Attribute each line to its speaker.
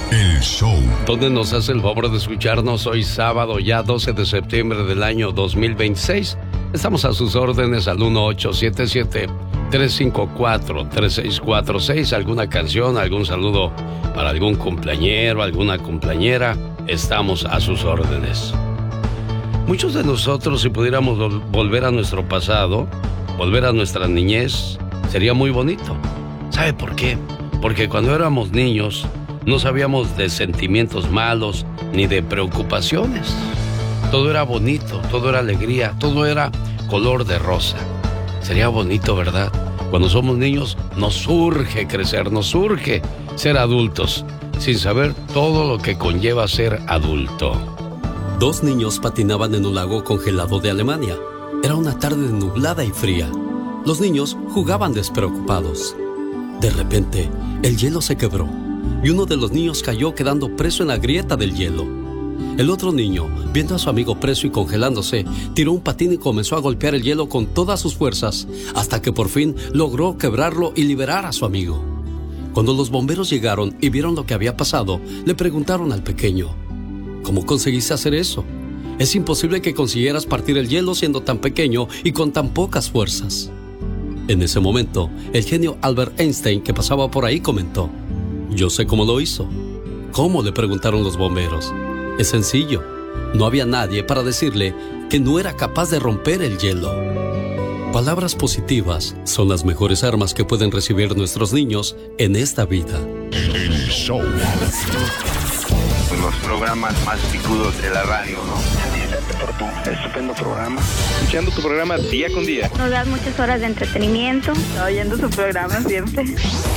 Speaker 1: El show.
Speaker 2: ¿Dónde nos hace el favor de escucharnos hoy sábado, ya 12 de septiembre del año 2026? Estamos a sus órdenes al 1877-354-3646. ¿Alguna canción, algún saludo para algún cumpleañero, alguna cumpleañera? Estamos a sus órdenes. Muchos de nosotros, si pudiéramos volver a nuestro pasado, volver a nuestra niñez, sería muy bonito. ¿Sabe por qué? Porque cuando éramos niños no sabíamos de sentimientos malos ni de preocupaciones. Todo era bonito, todo era alegría, todo era color de rosa. Sería bonito, ¿verdad? Cuando somos niños nos urge crecer, nos urge ser adultos, sin saber todo lo que conlleva ser adulto.
Speaker 3: Dos niños patinaban en un lago congelado de Alemania. Era una tarde nublada y fría. Los niños jugaban despreocupados. De repente, el hielo se quebró y uno de los niños cayó quedando preso en la grieta del hielo. El otro niño, viendo a su amigo preso y congelándose, tiró un patín y comenzó a golpear el hielo con todas sus fuerzas, hasta que por fin logró quebrarlo y liberar a su amigo. Cuando los bomberos llegaron y vieron lo que había pasado, le preguntaron al pequeño: ¿cómo conseguiste hacer eso? Es imposible que consiguieras partir el hielo siendo tan pequeño y con tan pocas fuerzas. En ese momento, el genio Albert Einstein, que pasaba por ahí, comentó: yo sé cómo lo hizo. ¿Cómo?, le preguntaron los bomberos. Es sencillo. No había nadie para decirle que no era capaz de romper el hielo. Palabras positivas son las mejores armas que pueden recibir nuestros niños en esta vida.
Speaker 1: El show.
Speaker 4: Los programas más picudos de la radio, ¿no?
Speaker 5: Por tu estupendo programa.
Speaker 4: Escuchando tu programa día con día.
Speaker 6: Nos das muchas horas de entretenimiento.
Speaker 7: Oyendo su programa siempre.